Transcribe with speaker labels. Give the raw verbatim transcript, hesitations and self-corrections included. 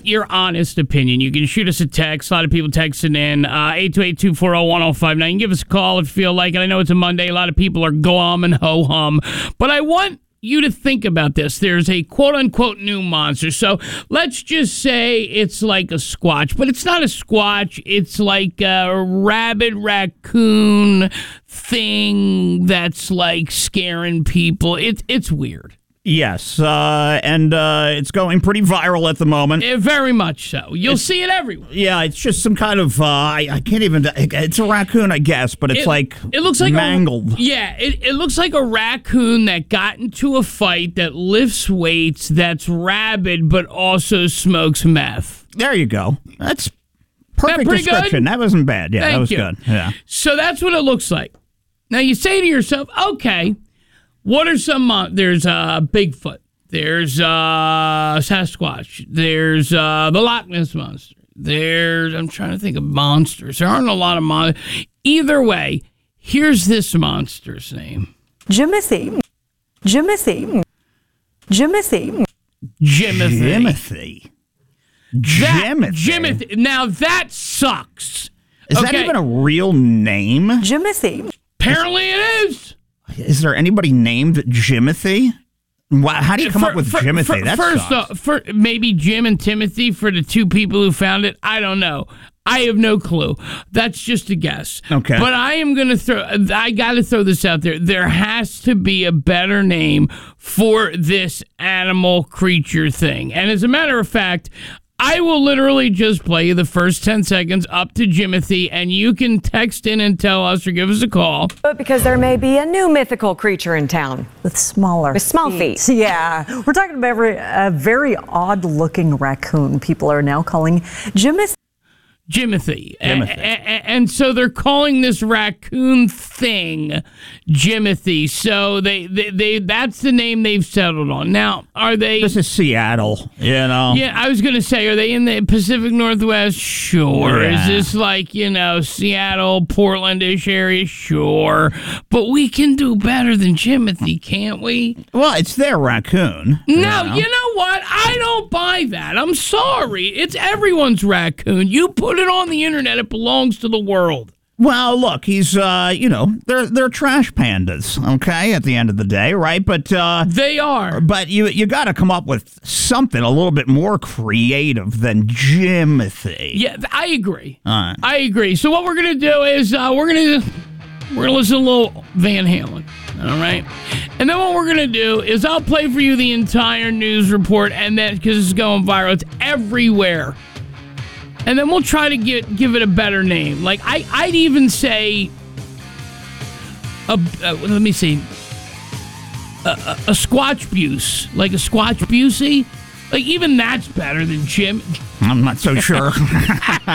Speaker 1: your honest opinion. You can shoot us a text. A lot of people texting in. Uh, eight two eight, two four zero, one zero five nine. Give us a call if you feel like it. I know it's a Monday. A lot of people are glum and ho-hum. But I want you to think about this. There's a quote-unquote new monster. So let's just say it's like a Squatch. But it's not a Squatch. It's like a rabid raccoon thing that's like scaring people. It, it's weird.
Speaker 2: Yes, uh, and uh, it's going pretty viral at the moment.
Speaker 1: Uh, very much so. You'll
Speaker 2: it's,
Speaker 1: see it everywhere.
Speaker 2: Yeah, it's just some kind of, uh, I, I can't even, it's a raccoon, I guess, but it's
Speaker 1: it,
Speaker 2: like
Speaker 1: it looks like
Speaker 2: mangled.
Speaker 1: A, yeah, it, it looks like a raccoon that got into a fight, that lifts weights, that's rabid, but also smokes meth.
Speaker 2: There you go. That's perfect
Speaker 1: that
Speaker 2: description.
Speaker 1: Good?
Speaker 2: That wasn't bad. Yeah,
Speaker 1: Thank
Speaker 2: that was
Speaker 1: you.
Speaker 2: good. Yeah.
Speaker 1: So that's what it looks like. Now you say to yourself, okay, what are some, mon- there's uh, Bigfoot. There's uh, Sasquatch. There's uh, the Loch Ness Monster. There's, I'm trying to think of monsters. There aren't a lot of monsters. Either way, here's this monster's name.
Speaker 3: Jimothy. Jimothy. Jimothy.
Speaker 1: Jimothy.
Speaker 2: Jimothy.
Speaker 1: Jimothy. Jimothy. Now that sucks.
Speaker 2: Is
Speaker 1: okay.
Speaker 2: that even a real name?
Speaker 3: Jimothy.
Speaker 1: Apparently it is.
Speaker 2: Is there anybody named Jimothy? Wow, how do you come
Speaker 1: for,
Speaker 2: up with
Speaker 1: for,
Speaker 2: Jimothy?
Speaker 1: For,
Speaker 2: that
Speaker 1: first,
Speaker 2: sucks.
Speaker 1: Uh, for maybe Jim and Timothy for the two people who found it. I don't know. I have no clue. That's just a guess.
Speaker 2: Okay.
Speaker 1: But I am going to throw, I got to throw this out there. There has to be a better name for this animal creature thing. And as a matter of fact, I will literally just play you the first ten seconds up to Jimothy, and you can text in and tell us or give us a call.
Speaker 4: But because there may be a new mythical creature in town.
Speaker 3: With smaller
Speaker 4: With small feet.
Speaker 3: feet. Yeah. We're talking about a very odd-looking raccoon people are now calling Jimothy.
Speaker 1: Jimothy.
Speaker 2: Jimothy.
Speaker 1: A- a- and so they're calling this raccoon thing Jimothy. So they, they, they that's the name they've settled on. Now, are they...
Speaker 2: This is Seattle, you know?
Speaker 1: Yeah, I was going to say, are they in the Pacific Northwest? Sure.
Speaker 2: Yeah.
Speaker 1: Is this like, you know, Seattle, Portland-ish area? Sure. But we can do better than Jimothy, can't we?
Speaker 2: Well, it's their raccoon.
Speaker 1: No,
Speaker 2: you know?
Speaker 1: you know what? I don't buy that. I'm sorry. It's everyone's raccoon. You put it on the internet, it belongs to the world.
Speaker 2: Well, look, he's, uh, you know, they're they're trash pandas, okay, at the end of the day, right? But uh,
Speaker 1: They are.
Speaker 2: But you you got to come up with something a little bit more creative than Jimothy.
Speaker 1: Yeah, I agree.
Speaker 2: All right.
Speaker 1: I agree. So what we're going to do is uh, we're going to we're going to listen to a little Van Halen. All right. And then what we're going to do is I'll play for you the entire news report, and then because it's going viral, it's everywhere. And then we'll try to get give it a better name. Like I, I'd even say, a, uh, let me see, a, a, a Squatch Buse, like a Squatch Busey. Like even that's better than Jim.
Speaker 2: I'm not so sure.